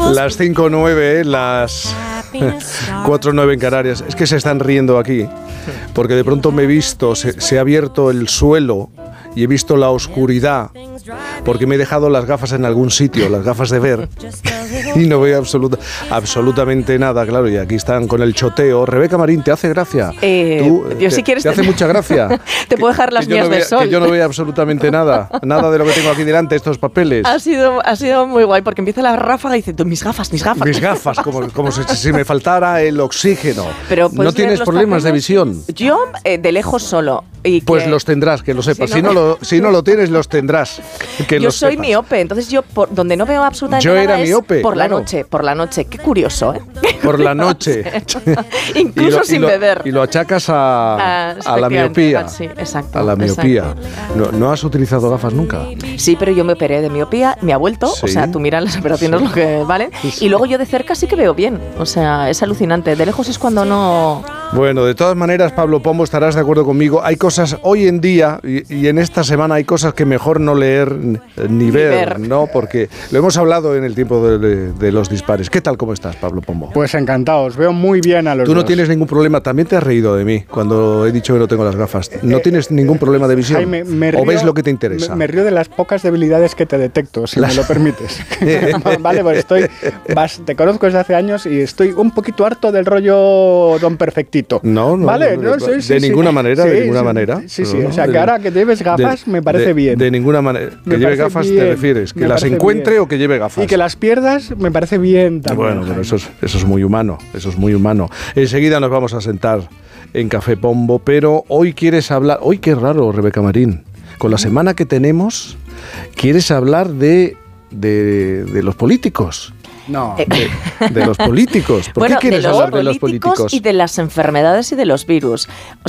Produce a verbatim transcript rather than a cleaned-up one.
Las cinco nueve, las cuatro nueve en Canarias. Es que se están riendo aquí, porque de pronto me he visto, se, se ha abierto el suelo y he visto la oscuridad, porque me he dejado las gafas en algún sitio, las gafas de ver, y no veo absoluta, absolutamente nada, claro, y aquí están con el choteo. Rebeca Marín, ¿te hace gracia? Eh, ¿Tú, yo te, si quieres ¿Te hace mucha gracia? Te puedo dejar las mías no de vea, sol. Que yo no veo absolutamente nada, nada de lo que tengo aquí delante, estos papeles. Ha sido, ha sido muy guay, porque empieza la ráfaga y dice, mis gafas, mis gafas. Mis gafas, como, como si, si me faltara el oxígeno. Pero ¿no tienes problemas papeles? de visión? Yo, eh, de lejos solo. Y pues que, los tendrás, que lo sepas. Si no, si no, lo, si no lo tienes, los tendrás. Que yo lo soy sepas. miope, entonces yo por donde no veo absolutamente yo nada era es miope, por claro. la noche, por la noche. Qué curioso, ¿eh? Por la noche. Incluso y lo, sin y lo, beber. Y lo achacas a, ah, a la miopía. Sí, exacto. A la miopía. Exacto. ¿No, ¿No has utilizado gafas nunca? Sí, pero yo me operé de miopía, me ha vuelto, ¿Sí? O sea, tú miras las operaciones sí. lo que valen, sí. Y luego yo de cerca sí que veo bien, o sea, es alucinante. De lejos es cuando no... Bueno, de todas maneras, Pablo Pombo, estarás de acuerdo conmigo. Hay cosas hoy en día y, y en esta semana hay cosas que mejor no leer ni, ni ver, ver, ¿no? Porque lo hemos hablado en el tiempo de, de, de los dispares. ¿Qué tal, cómo estás, Pablo Pombo? Pues encantado, os veo muy bien a los Tú no dos. tienes ningún problema, también te has reído de mí cuando he dicho que no tengo las gafas. ¿No eh, tienes ningún problema de visión? Jaime, me río, ¿O ves lo que te interesa? Me, me río de las pocas debilidades que te detecto, si las... me lo permites. Vale, pues estoy, vas, te conozco desde hace años y estoy un poquito harto del rollo don perfectito. No, no. ¿Vale? No, no, no, sí, de sí, ninguna sí. manera, sí, de ninguna sí, manera. Sí, sí, no, o sea, de, que ahora que lleves gafas de, me parece de, bien. De ninguna manera. ¿Que me lleve gafas bien, te refieres? ¿Que las encuentre bien. o que lleve gafas? Y que las pierdas me parece bien también. Bueno, pero eso es, eso es muy humano, eso es muy humano. Enseguida nos vamos a sentar en Café Pombo, pero hoy quieres hablar... Hoy qué raro, Rebeca Marín. Con la semana que tenemos, quieres hablar de, de, de los políticos. No. De, de los políticos. ¿Por bueno, qué quieres de hablar de los políticos? Y de las enfermedades y de los virus. O